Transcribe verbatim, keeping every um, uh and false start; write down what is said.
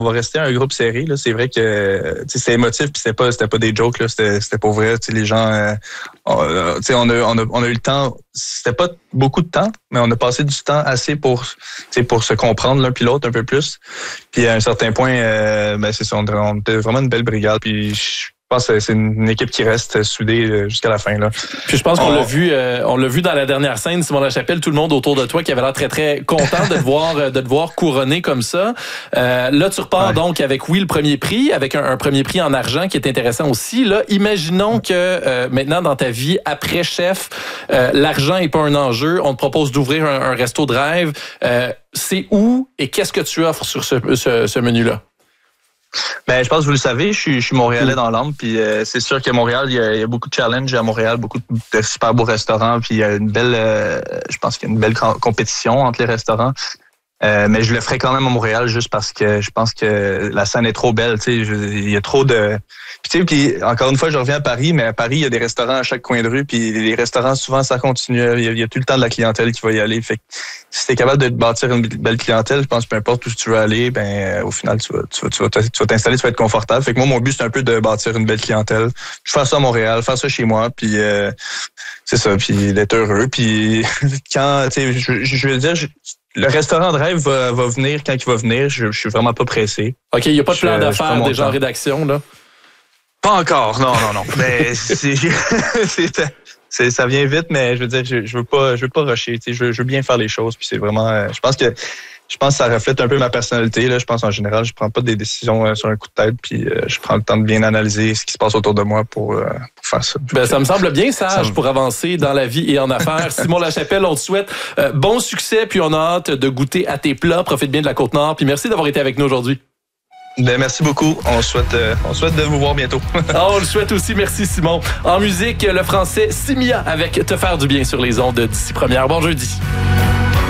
On va rester un groupe serré. Là. C'est vrai que c'était émotif, puis c'était pas, c'était pas des jokes. Là. C'était, c'était pour vrai. Les gens, euh, on, on, a, on, a, on a eu le temps. C'était pas beaucoup de temps, mais on a passé du temps assez pour, pour se comprendre l'un puis l'autre un peu plus. Puis à un certain point, euh, ben c'est ça. On, on était vraiment une belle brigade. Puis je pense que c'est une équipe qui reste soudée jusqu'à la fin. Là. Puis je pense qu'on on... l'a vu, euh, on l'a vu dans la dernière scène, Simon Lachapelle, tout le monde autour de toi qui avait l'air très très content de te voir, de te voir couronné comme ça. Euh, là, tu repars ouais. donc avec oui le premier prix, avec un, un premier prix en argent qui est intéressant aussi. Là, imaginons que euh, maintenant dans ta vie après chef, euh, l'argent est pas un enjeu. On te propose d'ouvrir un, un resto de rêve. Euh, c'est où et qu'est-ce que tu offres sur ce, ce, ce menu-là? Ben, je pense que vous le savez, je suis, je suis Montréalais dans l'âme, puis euh, c'est sûr qu'à Montréal, il y, a, il y a beaucoup de challenges à Montréal, beaucoup de super beaux restaurants, puis il y a une belle, euh, je pense qu'il y a une belle compétition entre les restaurants. Euh, mais je le ferai quand même à Montréal juste parce que je pense que la scène est trop belle, tu sais, il y a trop de... Puis tu sais, puis encore une fois, je reviens à Paris, mais à Paris, il y a des restaurants à chaque coin de rue, puis les restaurants, souvent, ça continue, il y a, il y a tout le temps de la clientèle qui va y aller. Fait que si t'es capable de te bâtir une belle clientèle, je pense que peu importe où tu veux aller, ben euh, au final, tu vas, tu vas, tu vas, tu vas t'installer, tu vas être confortable. Fait que moi, mon but, c'est un peu de bâtir une belle clientèle. Je fais ça à Montréal, faire ça chez moi, puis euh, c'est ça, puis d'être heureux. Puis quand, tu sais, je, je veux dire... Je, le restaurant de rêve va, va venir quand il va venir. Je, je suis vraiment pas pressé. OK, il n'y a pas de plan je, d'affaires déjà en rédaction, là? Pas encore, non, non, non. Mais c'est, c'est, c'est, ça vient vite, mais je veux dire, je, je veux pas, je veux pas rusher. Tu sais, je, veux, je veux bien faire les choses. Puis c'est vraiment, je pense que, je pense que ça reflète un peu ma personnalité. Là. Je pense en général, je prends pas des décisions sur un coup de tête. Puis euh, je prends le temps de bien analyser ce qui se passe autour de moi pour, euh, pour faire ça. Ben, ça me semble bien sage me... pour avancer dans la vie et en affaires. Simon Lachapelle, on te souhaite euh, bon succès. Puis on a hâte de goûter à tes plats. Profite bien de la Côte-Nord. Puis merci d'avoir été avec nous aujourd'hui. Ben, merci beaucoup. On souhaite, euh, on souhaite de vous voir bientôt. Ah, on le souhaite aussi. Merci, Simon. En musique, le français Simia avec Te faire du bien sur les ondes d'ici première. Bon jeudi.